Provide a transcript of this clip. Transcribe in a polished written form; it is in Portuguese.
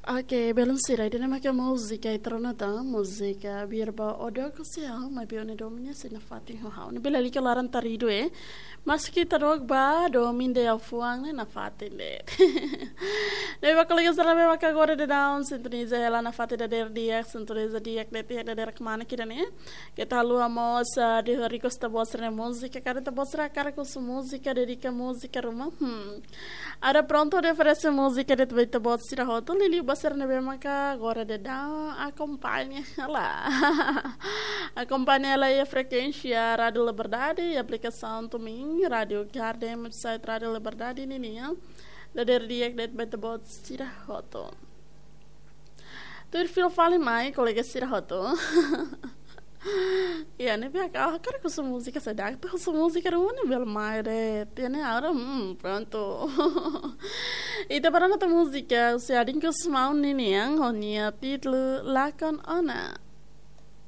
Oke, belum sih, ini macam música e tronada, música birba odo ko siya, may bione domnya sinafati ho ha. Ni bela lika laran tarido mas kita rog ba domin de afuang na fati le. Ne ba kolega sara me maka agora de down sintoniza ela na fati da der dia, sintoniza dia de tia da der kmana kira ne. Kita lu amos de rico sta bosra música, cara ta bosra cara com su música, dedica música ruma. Ada pronto de oferece música de tuita bosra hoto lili bosra ne be maka agora de down acompanha lá. Acompanha ela e a frequência Rádio Liberdade e aplicação também Rádio Garden, website Rádio Liberdade ini ya. Dari dia dat beta bot sira hoto. Tu feel fale mai colega sira hoto. Ya ne be cara com sua música sedang, tu sua música não é bel mai de, tiene ahora pronto. Ita para nota música, se adin que os mau nini yang honia título Lakon Ona.